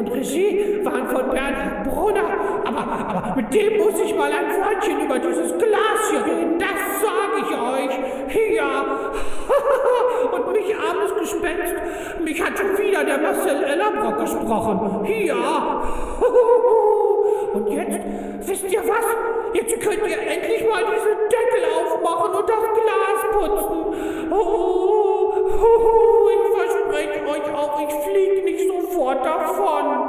und Regie waren von Bernhard Brunner. Aber mit dem muss ich mal ein Wörtchen über dieses Glas hier reden, das sage ich euch. Ja. Und mich, armes Gespenst, mich hat schon wieder der Marcel Ellerbrock gesprochen. Ja. Und jetzt, wisst ihr was? Jetzt könnt ihr endlich mal diesen Deckel aufmachen und das Glas putzen. Ich verspreche euch auch, ich flieg nicht sofort davon.